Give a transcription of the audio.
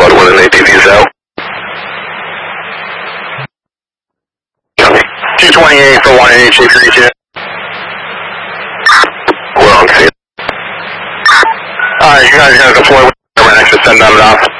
about when an ATV is out. 228 for 1H, if you reach it. We're on scene. Alright, you guys are going to deploy with an extra 10 numbers off.